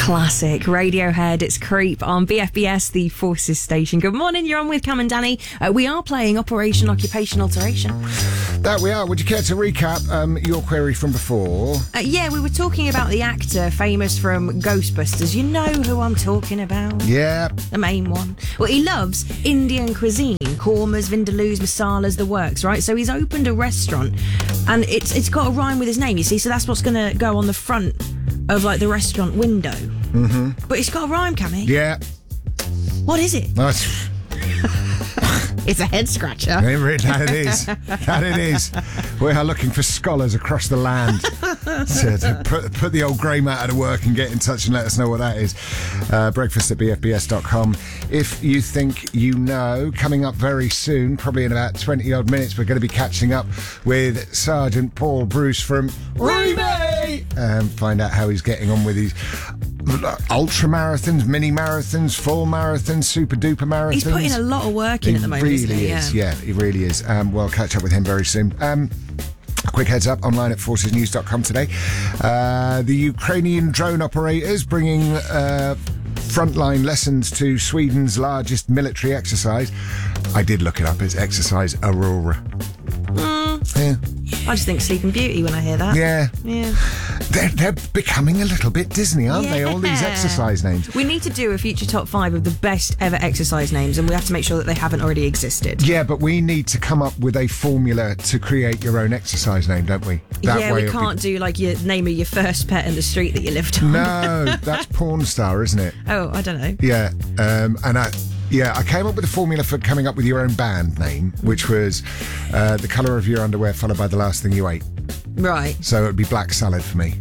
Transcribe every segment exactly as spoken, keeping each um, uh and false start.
Classic Radiohead, it's Creep on B F B S, the Forces station. Good morning, you're on with Cam and Danny. Uh, we are playing Operation Occupation Alteration. That we are. Would you care to recap um, your query from before? Uh, yeah, we were talking about the actor famous from Ghostbusters. You know who I'm talking about? Yeah. The main one. Well, he loves Indian cuisine, kormas, vindaloos, masalas, the works, right? So he's opened a restaurant and it's it's got a rhyme with his name, you see, so that's what's going to go on the front of like the restaurant window. Mm-hmm. But it's got a rhyme, Cammy. Yeah. What is it? Nice. It's a head scratcher. That it is. That it is. We are looking for scholars across the land to, to put, put the old grey matter to work and get in touch and let us know what that is. Uh, breakfast at b f b s dot com. If you think you know, coming up very soon, probably in about twenty odd minutes, we're going to be catching up with Sergeant Paul Bruce from Remy and find out how he's getting on with his ultra marathons, mini marathons, full marathons, super duper marathons. He's putting a lot of work in he at the moment. Really isn't he? is, yeah. yeah, he really is. Um, we'll catch up with him very soon. Um, a quick heads up, online at forces news dot com today. Uh, the Ukrainian drone operators bringing uh, frontline lessons to Sweden's largest military exercise. I did look it up. It's Exercise Aurora. Mm. Yeah. I just think Sleeping Beauty when I hear that. Yeah. Yeah. They're, they're becoming a little bit Disney, aren't yeah. they? All these exercise names. We need to do a future top five of the best ever exercise names, and we have to make sure that they haven't already existed. Yeah, but we need to come up with a formula to create your own exercise name, don't we? That yeah, way we can't be... do like your name of your first pet and the street that you lived on. No, that's porn star, isn't it? Oh, I don't know. Yeah, um, and I... Yeah, I came up with a formula for coming up with your own band name, which was uh, the colour of your underwear followed by the last thing you ate. Right. So it would be Black Salad for me.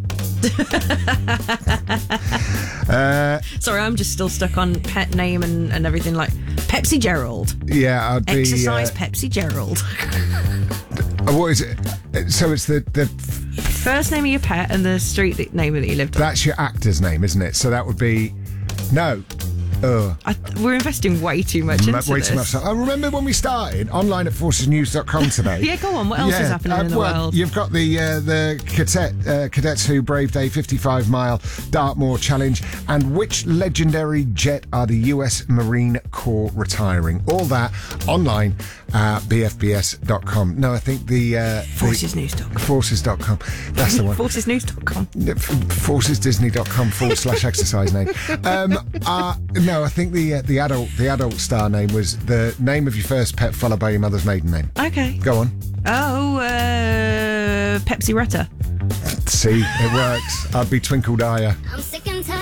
uh, Sorry, I'm just still stuck on pet name and, and everything like Pepsi Gerald. Yeah, I'd be... Exercise uh, Pepsi Gerald. What is it? So it's the... the first name of your pet and the street name that you lived on. That's your actor's name, isn't it? So that would be... No. Oh. I, we're investing way too much into way this. too much. I remember when we started online at forces news dot com today. Yeah, go on. What else yeah, is happening uh, in the well, world? You've got the uh, the cadet, uh, cadets who braved a fifty-five mile Dartmoor challenge, and which legendary jet are the U S Marine Corps retiring? All that online at b f b s dot com. No, I think the uh, forces news dot com. forces dot com. That's the one. forces news dot com. forces disney dot com forward slash exercise name. Um, uh, no, I think the uh, the adult the adult star name was the name of your first pet followed by your mother's maiden name. Okay. Go on. Oh, uh, Pepsi Retta. See, it works. I'd be Twinkle Dyer. I'm sick and tired.